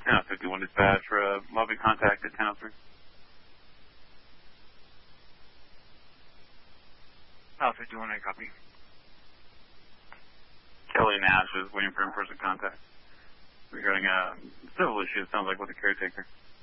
1051 dispatch for a moving contact at 1003. 51, I copy. Kelly Nash is waiting for in-person contact regarding a civil issue, it sounds like, with the caretaker.